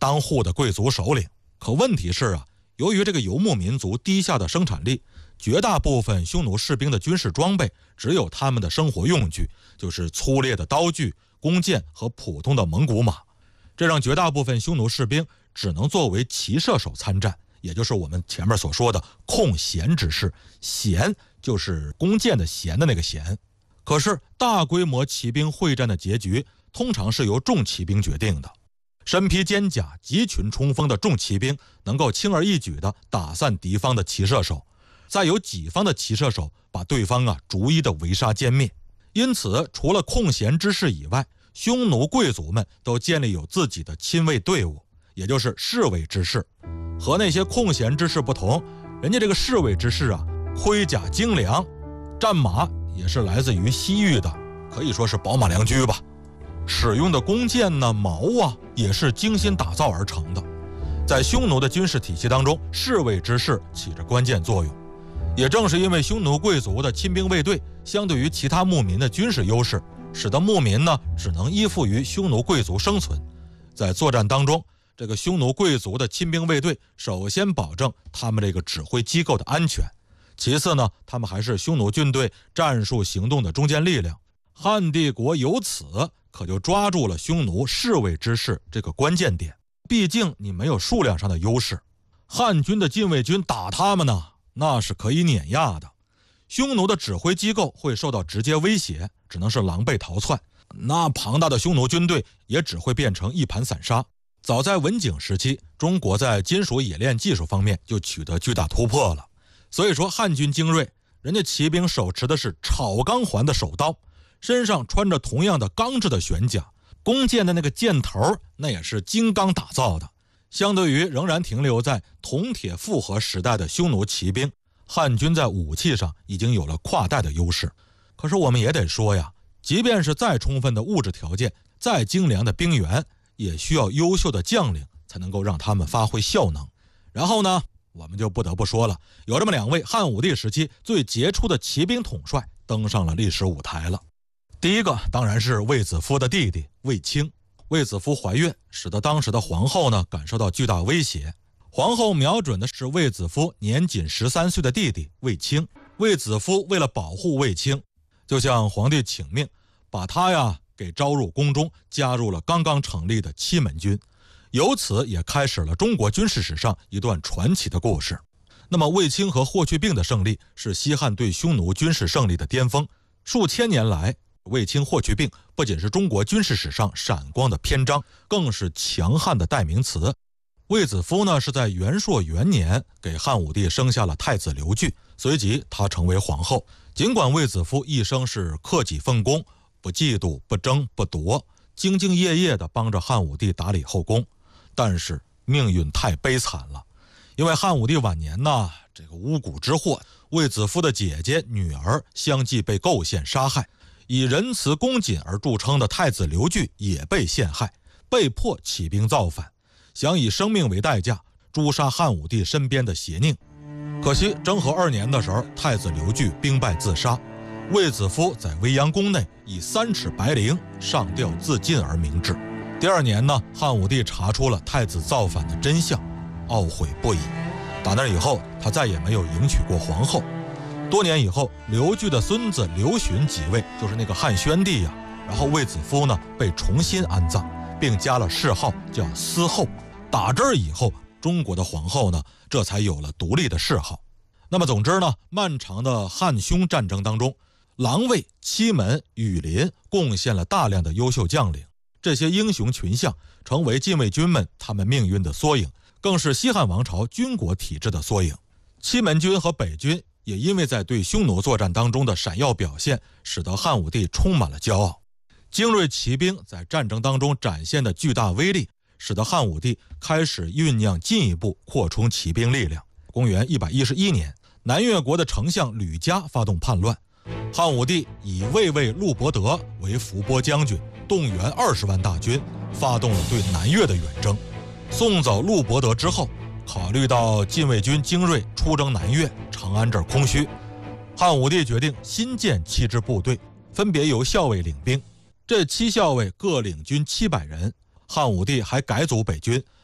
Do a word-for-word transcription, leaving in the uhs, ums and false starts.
当户的贵族首领。可问题是啊，由于这个游牧民族低下的生产力，绝大部分匈奴士兵的军事装备只有他们的生活用具，就是粗劣的刀具、弓箭和普通的蒙古马。这让绝大部分匈奴士兵只能作为骑射手参战，也就是我们前面所说的控弦之士。弦就是弓箭的弦的那个弦。可是大规模骑兵会战的结局通常是由重骑兵决定的。身披坚甲、集群冲锋的重骑兵能够轻而易举地打散敌方的骑射手，再由己方的骑射手把对方啊逐一的围杀歼灭。因此除了控弦之士以外，匈奴贵族们都建立有自己的亲卫队伍，也就是侍卫之士。和那些控弦之士不同，人家这个侍卫之士啊，盔甲精良，战马也是来自于西域的，可以说是宝马良驹吧。使用的弓箭呢、矛啊，也是精心打造而成的。在匈奴的军事体系当中，侍卫之士起着关键作用。也正是因为匈奴贵族的亲兵卫队相对于其他牧民的军事优势，使得牧民呢只能依附于匈奴贵族生存。在作战当中，这个匈奴贵族的亲兵卫队首先保证他们这个指挥机构的安全，其次呢，他们还是匈奴军队战术行动的中坚力量。汉帝国由此可就抓住了匈奴侍卫之士这个关键点。毕竟你没有数量上的优势，汉军的禁卫军打他们呢，那是可以碾压的。匈奴的指挥机构会受到直接威胁，只能是狼狈逃窜。那庞大的匈奴军队也只会变成一盘散沙。早在文景时期，中国在金属冶炼技术方面就取得巨大突破了。所以说汉军精锐，人家骑兵手持的是炒钢环的手刀，身上穿着同样的钢制的玄甲，弓箭的那个箭头那也是金刚打造的。相对于仍然停留在铜铁复合时代的匈奴骑兵，汉军在武器上已经有了跨代的优势。可是我们也得说呀，即便是再充分的物质条件，再精良的兵员，也需要优秀的将领才能够让他们发挥效能。然后呢，我们就不得不说了，有这么两位汉武帝时期最杰出的骑兵统帅登上了历史舞台了。第一个当然是卫子夫的弟弟卫青。卫子夫怀孕，使得当时的皇后呢感受到巨大威胁。皇后瞄准的是卫子夫年仅十三岁的弟弟卫青。卫子夫为了保护卫青，就向皇帝请命，把他呀给招入宫中，加入了刚刚成立的七门军。由此也开始了中国军事史上一段传奇的故事。那么卫青和霍去病的胜利是西汉对匈奴军事胜利的巅峰。数千年来，卫青、霍去病不仅是中国军事史上闪光的篇章，更是强悍的代名词。卫子夫呢是在元朔元年给汉武帝生下了太子刘据，随即他成为皇后。尽管卫子夫一生是克己奉公，不嫉妒、不争、不夺，兢兢业业地帮着汉武帝打理后宫，但是命运太悲惨了。因为汉武帝晚年呢，这个巫蛊之祸，卫子夫的姐姐、女儿相继被构陷杀害。以仁慈恭谨而著称的太子刘据也被陷害，被迫起兵造反，想以生命为代价诛杀汉武帝身边的邪佞。可惜征和二年的时候，太子刘据兵败自杀，卫子夫在未央宫内以三尺白绫上吊自尽而明志。第二年呢，汉武帝查出了太子造反的真相，懊悔不已。打那以后，他再也没有迎娶过皇后。多年以后，刘据的孙子刘询即位，就是那个汉宣帝呀、啊。然后卫子夫呢被重新安葬，并加了谥号叫司后。打这儿以后，中国的皇后呢这才有了独立的谥号。那么总之呢，漫长的汉匈战争当中，狼卫、七门、羽林贡献了大量的优秀将领，这些英雄群像成为禁卫军们他们命运的缩影，更是西汉王朝军国体制的缩影。七门军和北军也因为在对匈奴作战当中的闪耀表现，使得汉武帝充满了骄傲。精锐骑兵在战争当中展现的巨大威力，使得汉武帝开始酝酿进一步扩充骑兵力量。公元一百一十一年，南越国的丞相吕嘉发动叛乱，汉武帝以卫尉陆伯德为伏波将军，动员二十万大军，发动了对南越的远征。送走陆伯德之后，考虑到禁卫军精锐出征南越，长安这儿空虚，汉武帝决定新建七支部队，分别由校尉领兵。这七校尉各领军七百人。汉武帝还改组北军，